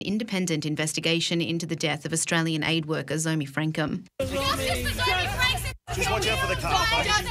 Independent investigation into the death of Australian aid worker Zomi Frankham. Just watch out for the car.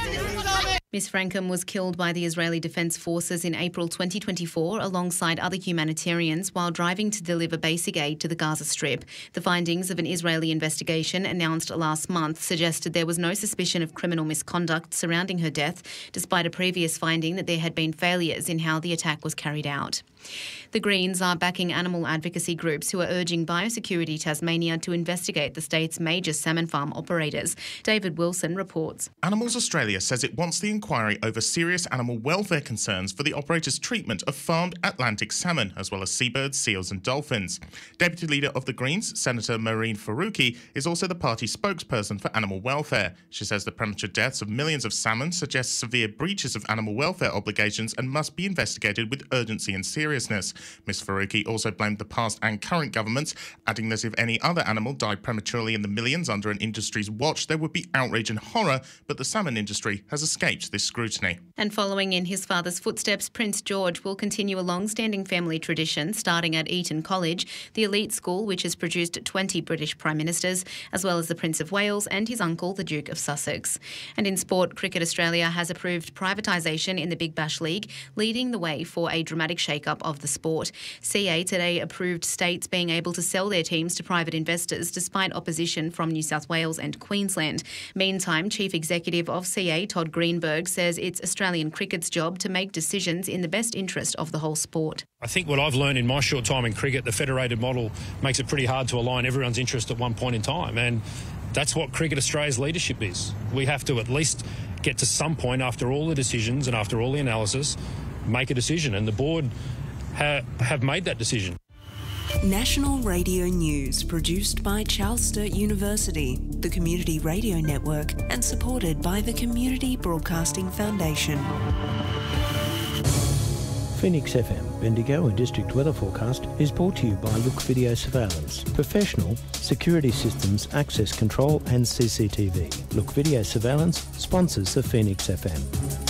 Ms Frankham was killed by the Israeli Defence Forces in April 2024 alongside other humanitarians while driving to deliver basic aid to the Gaza Strip. The findings of an Israeli investigation announced last month suggested there was no suspicion of criminal misconduct surrounding her death, despite a previous finding that there had been failures in how the attack was carried out. The Greens are backing animal advocacy groups who are urging Biosecurity Tasmania to investigate the state's major salmon farm operators. David Wilson reports. Animals Australia says it wants the inquiry over serious animal welfare concerns for the operator's treatment of farmed Atlantic salmon, as well as seabirds, seals and dolphins. Deputy Leader of the Greens, Senator Mehreen Faruqi, is also the party spokesperson for animal welfare. She says the premature deaths of millions of salmon suggest severe breaches of animal welfare obligations and must be investigated with urgency and seriousness. Ms Faruqi also blamed the past and current governments, adding that if any other animal died prematurely in the millions under an industry's watch, there would be outrage and horror, but the salmon industry has escaped this scrutiny. And following in his father's footsteps, Prince George will continue a long-standing family tradition starting at Eton College, the elite school which has produced 20 British Prime Ministers, as well as the Prince of Wales and his uncle, the Duke of Sussex. And in sport, Cricket Australia has approved privatisation in the Big Bash League, leading the way for a dramatic shake-up of the sport. CA today approved states being able to sell their teams to private investors despite opposition from New South Wales and Queensland. Meantime, Chief Executive of CA, Todd Greenberg, says it's Australian cricket's job to make decisions in the best interest of the whole sport. I think what I've learned in my short time in cricket, the federated model makes it pretty hard to align everyone's interest at one point in time, and that's what Cricket Australia's leadership is. We have to at least get to some point after all the decisions and after all the analysis, make a decision, and the board have made that decision. National Radio News, produced by Charles Sturt University, the Community Radio Network, and supported by the Community Broadcasting Foundation. Phoenix FM, Bendigo and District Weather Forecast is brought to you by Look Video Surveillance. Professional security systems, access control and CCTV. Look Video Surveillance sponsors the Phoenix FM.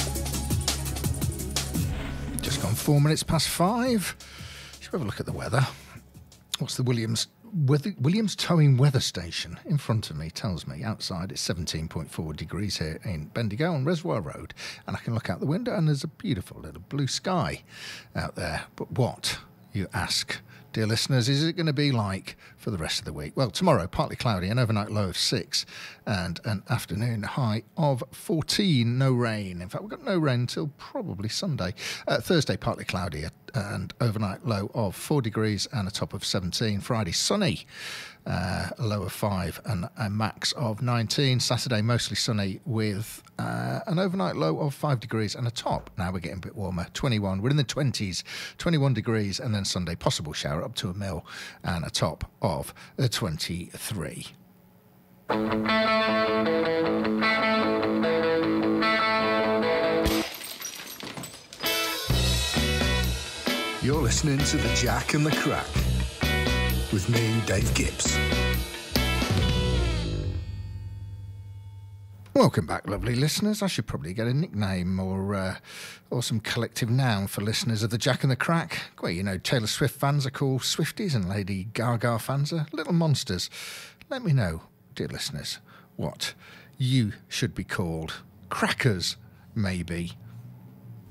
Just gone 4 minutes past 5. Should we have a look at the weather? What's the Williams Towing Weather Station in front of me tells me outside it's 17.4 degrees here in Bendigo on Reservoir Road, and I can look out the window and there's a beautiful little blue sky out there. But what, you ask, dear listeners, is it going to be like for the rest of the week? Well, tomorrow, partly cloudy, an overnight low of 6 and an afternoon high of 14, no rain. In fact, we've got no rain until probably Sunday. Thursday, partly cloudy and overnight low of 4 degrees and a top of 17. Friday, sunny, a low of 5 and a max of 19. Saturday, mostly sunny with an overnight low of 5 degrees and a top. Now we're getting a bit warmer, 21. We're in the 20s, 21 degrees, and then Sunday, possible shower up to a mil and a top of 23. You're listening to The Jack and the Crack with me, Dave Gibbs. Welcome back, lovely listeners. I should probably get a nickname or some collective noun for listeners of The Jack and the Crack. Well, you know, Taylor Swift fans are called Swifties and Lady Gaga fans are little monsters. Let me know, dear listeners, what you should be called. Crackers, maybe.